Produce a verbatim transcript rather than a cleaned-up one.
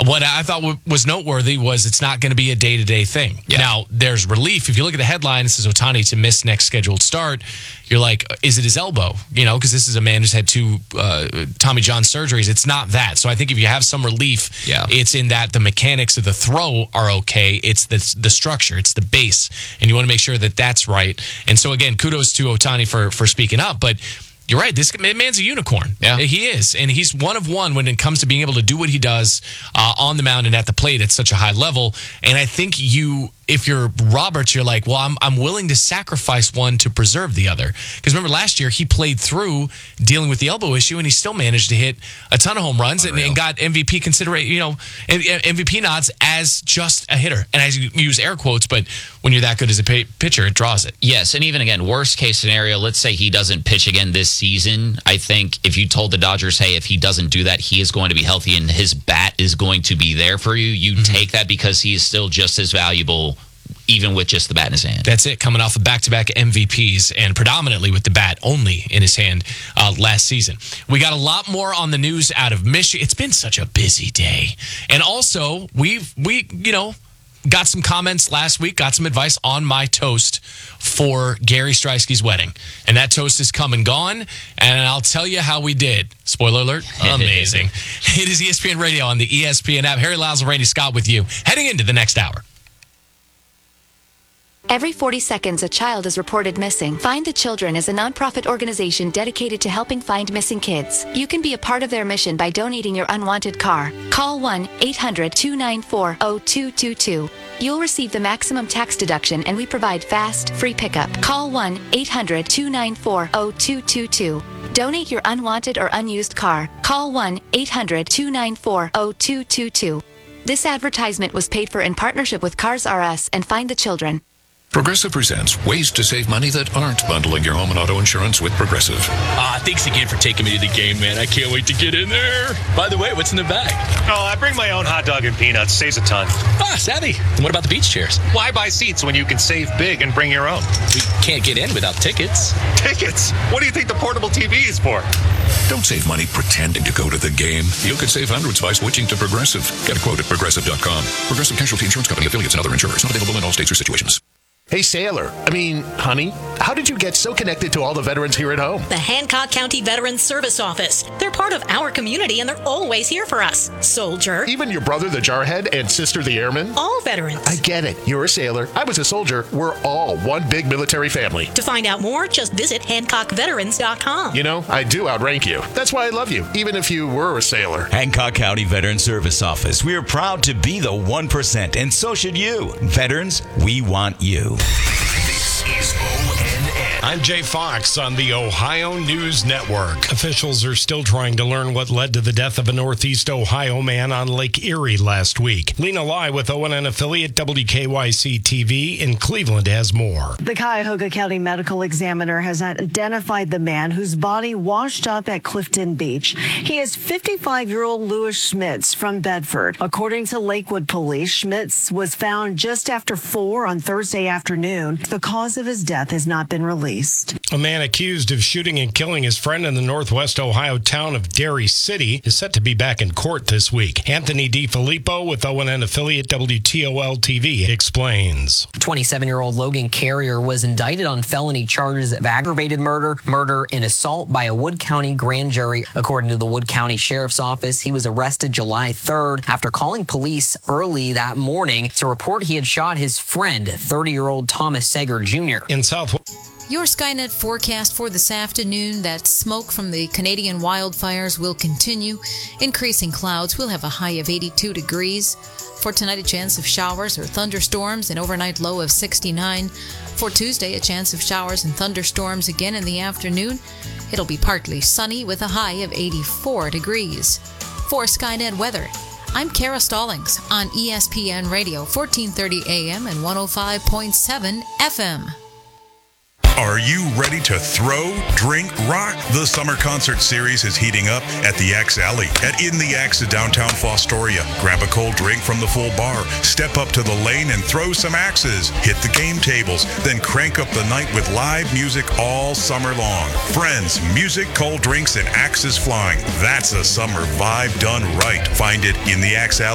what I thought w- was noteworthy was it's not going to be a day-to-day thing. Yeah. Now, there's relief. If you look at the headline, it says Ohtani to miss next scheduled start. You're like, is it his elbow? You know, because this is a man who's had two uh, Tommy John surgeries. It's not that. So I think if you have some relief, yeah. it's in that the mechanics of the throw are okay. It's the, the structure. It's the base. And you want to make sure that that's right. And so, again, kudos to Ohtani for, for speaking up. But you're right. This man's a unicorn. Yeah. He is. And he's one of one when it comes to being able to do what he does uh, on the mound and at the plate at such a high level. And I think you, if you're Roberts, you're like, well, I'm I'm willing to sacrifice one to preserve the other. Because remember, last year he played through dealing with the elbow issue, and he still managed to hit a ton of home runs and, and got M V P consideration, you know, M V P nods as just a hitter. And I use air quotes, but when you're that good as a p- pitcher, it draws it. Yes, and even again, worst case scenario, let's say he doesn't pitch again this season. I think if you told the Dodgers, hey, if he doesn't do that, he is going to be healthy and his bat is going to be there for you, you mm-hmm. take that because he is still just as valuable even with just the bat in his hand. That's it, coming off of back-to-back M V Ps and predominantly with the bat only in his hand uh, last season. We got a lot more on the news out of Michigan. It's been such a busy day. And also, we've, we, you know, got some comments last week, got some advice on my toast for Gary Striesky's wedding. And that toast is come and gone, and I'll tell you how we did. Spoiler alert, amazing. It is E S P N Radio on the E S P N app. Harry Lyles and Randy Scott with you, heading into the next hour. Every forty seconds, a child is reported missing. Find the Children is a nonprofit organization dedicated to helping find missing kids. You can be a part of their mission by donating your unwanted car. Call one eight hundred two nine four zero two two two. You'll receive the maximum tax deduction, and we provide fast, free pickup. Call one eight hundred two nine four zero two two two. Donate your unwanted or unused car. Call one eight hundred two nine four zero two two two. This advertisement was paid for in partnership with Cars R Us and Find the Children. Progressive presents ways to save money that aren't bundling your home and auto insurance with Progressive. Ah, thanks again for taking me to the game, man. I can't wait to get in there. By the way, what's in the bag? Oh, I bring my own hot dog and peanuts. Saves a ton. Ah, savvy. And what about the beach chairs? Why buy seats when you can save big and bring your own? We can't get in without tickets. Tickets? What do you think the portable T V is for? Don't save money pretending to go to the game. You could save hundreds by switching to Progressive. Get a quote at progressive dot com. Progressive Casualty Insurance Company, affiliates, and other insurers. Not available in all states or situations. Hey, Sailor. I mean, honey, how did you get so connected to all the veterans here at home? The Hancock County Veterans Service Office. They're part of our community, and they're always here for us. Soldier. Even your brother, the Jarhead, and sister, the Airman? All veterans. I get it. You're a sailor. I was a soldier. We're all one big military family. To find out more, just visit hancock veterans dot com. You know, I do outrank you. That's why I love you, even if you were a sailor. Hancock County Veterans Service Office. We are proud to be the one percent, and so should you. Veterans, we want you. Is O N N. I'm Jay Fox on the Ohio News Network. Officials are still trying to learn what led to the death of a Northeast Ohio man on Lake Erie last week. Lena Lai with O N N affiliate W K Y C T V in Cleveland has more. The Cuyahoga County Medical Examiner has identified the man whose body washed up at Clifton Beach. He is fifty-five-year-old Louis Schmitz from Bedford. According to Lakewood Police, Schmitz was found just after four on Thursday afternoon. The cause of his death has not been released. A man accused of shooting and killing his friend in the northwest Ohio town of Derry City is set to be back in court this week. Anthony DiFilippo with O N N affiliate W T O L T V explains. twenty-seven-year-old Logan Carrier was indicted on felony charges of aggravated murder, murder, and assault by a Wood County grand jury. According to the Wood County Sheriff's Office, he was arrested July third after calling police early that morning to report he had shot his friend, thirty-year-old Thomas Sager Junior In South. Your Skynet forecast for this afternoon: that smoke from the Canadian wildfires will continue. Increasing clouds. We'll have a high of eighty-two degrees. For tonight, a chance of showers or thunderstorms, an overnight low of sixty-nine. For Tuesday, a chance of showers and thunderstorms again in the afternoon. It'll be partly sunny with a high of eighty-four degrees. For Skynet weather, I'm Kara Stallings on E S P N Radio, fourteen thirty A M and one oh five point seven F M. Are you ready to throw, drink, rock? The summer concert series is heating up at the Axe Alley at In the Axe in downtown Fostoria. Grab a cold drink from the full bar, step up to the lane and throw some axes, hit the game tables, then crank up the night with live music all summer long. Friends, music, cold drinks, and axes flying. That's a summer vibe done right. Find it in the Axe Alley